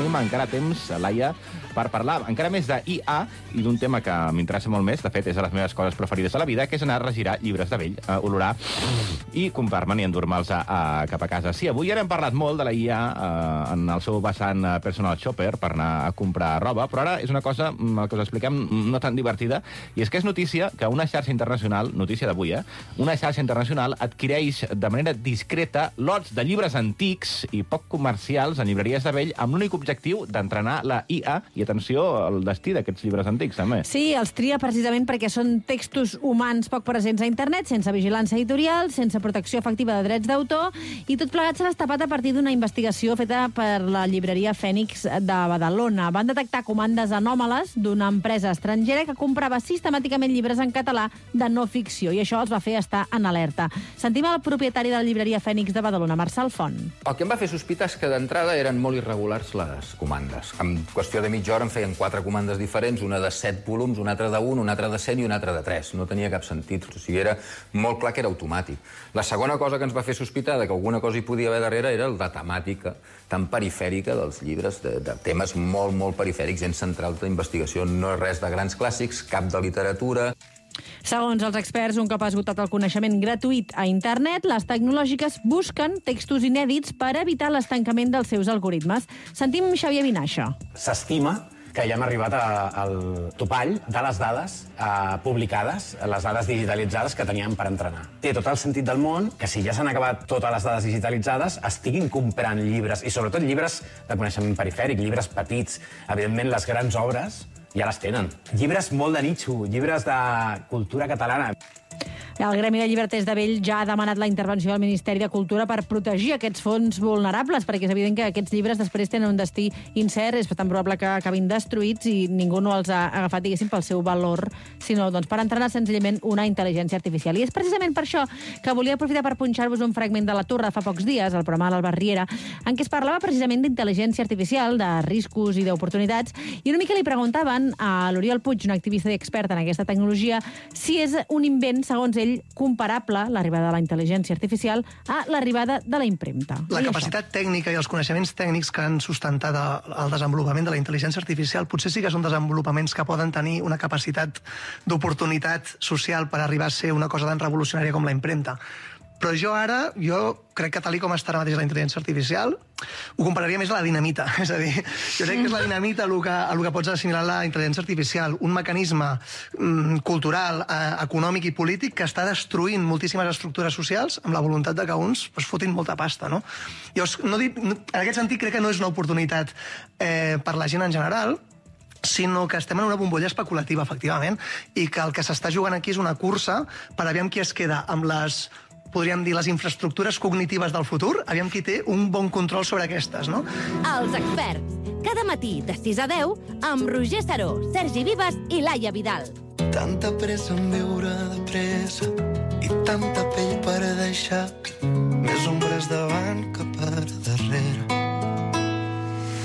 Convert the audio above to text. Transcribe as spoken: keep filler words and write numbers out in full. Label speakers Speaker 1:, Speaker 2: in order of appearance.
Speaker 1: tenim encara temps, Laia, per parlar encara més de I A i d'un tema que m'interessa molt més, de fet, és de les meves coses preferides a la vida, que és anar a regirar llibres de vell, a olorar, i comprar-me'n i endur-me'ls a, a, cap a casa. Sí, avui ara hem parlat molt de la I A eh, en el seu vessant personal shopper per anar a comprar roba, però ara és una cosa, el que us expliquem, no tan divertida, i és que és notícia que una xarxa internacional, notícia d'avui, eh, una xarxa internacional adquireix de manera discreta lots de llibres antics i poc comercials en llibreries de vell amb l'únic objectiu d'entrenar la I A. I atenció al destí d'aquests llibres antics, també.
Speaker 2: Sí, els tria precisament perquè són textos humans poc presents a internet, sense vigilància editorial, sense protecció efectiva de drets d'autor, i tot plegat s'ha destapat a partir d'una investigació feta per la llibreria Fènix de Badalona. Van detectar comandes anòmales d'una empresa estrangera que comprava sistemàticament llibres en català de no ficció, i això els va fer estar en alerta. Sentim el propietari de la llibreria Fènix de Badalona, Marçal Font.
Speaker 3: El que em va fer sospitar és que d'entrada eren molt irregulars les comandes. En qüestió de mitja hora em feien quatre comandes diferents, una de set volums, una altra d'un, una altra de set i una altra de tres. No tenia cap sentit, o sigui, era molt clar que era automàtic. La segona cosa que ens va fer sospitar de que alguna cosa hi podia haver darrere era la temàtica tan perifèrica dels llibres, de, de temes molt, molt perifèrics, gens central d'investigació. No és res de grans clàssics, cap de literatura.
Speaker 2: Segons els experts, un cop esgotat el coneixement gratuït a internet, les tecnològiques busquen textos inèdits per evitar l'estancament dels seus algoritmes. Sentim Xavier Vinaixa.
Speaker 4: S'estima que ja hem arribat a, al topall de les dades eh, publicades, les dades digitalitzades que teníem per entrenar. Té tot el sentit del món que si ja s'han acabat totes les dades digitalitzades estiguin comprant llibres, i sobretot llibres de coneixement perifèric, llibres petits. Evidentment, les grans obres ja les tenen. Llibres molt de nitxo, llibres de cultura catalana.
Speaker 2: El Gremi de Llibreters de Vell ja ha demanat la intervenció del Ministeri de Cultura per protegir aquests fons vulnerables, perquè és evident que aquests llibres després tenen un destí incert, és tan probable que acabin destruïts i ningú no els ha agafat, diguéssim, pel seu valor, sinó doncs, per entrenar senzillament una intel·ligència artificial. I és precisament per això que volia aprofitar per punxar-vos un fragment de La Torre fa pocs dies, al programa de l'Albert Riera, en què es parlava precisament d'intel·ligència artificial, de riscos i d'oportunitats, i una mica li preguntaven a l'Oriol Puig, un activista i expert en aquesta tecnologia, si és un invent, segons ell, comparable, l'arribada de la intel·ligència artificial, a l'arribada de la impremta.
Speaker 5: La capacitat tècnica i els coneixements tècnics que han sustentat el desenvolupament de la intel·ligència artificial potser sí que són desenvolupaments que poden tenir una capacitat d'oportunitat social per arribar a ser una cosa tan revolucionària com la impremta. Però jo ara, jo crec que tal com està ara mateix la intel·ligència artificial, ho compararia més a la dinamita. És a dir, jo crec que és la dinamita el que, el que pots assimilar la intel·ligència artificial, un mecanisme mm, cultural, eh, econòmic i polític que està destruint moltíssimes estructures socials amb la voluntat de que uns pues, fotin molta pasta, no? Llavors, no dic, no, en aquest sentit crec que no és una oportunitat eh, per la gent en general, sinó que estem en una bombolla especulativa, efectivament, i que el que s'està jugant aquí és una cursa per aviam qui es queda amb les, podríem dir, les infraestructures cognitives del futur, aviam qui té un bon control sobre aquestes, no?
Speaker 6: Els experts, cada matí de sis a deu, amb Roger Saró, Sergi Vives i Laia Vidal.
Speaker 7: Tanta pressa en viure de pressa i tanta pell per deixar, més ombres davant que per darrere.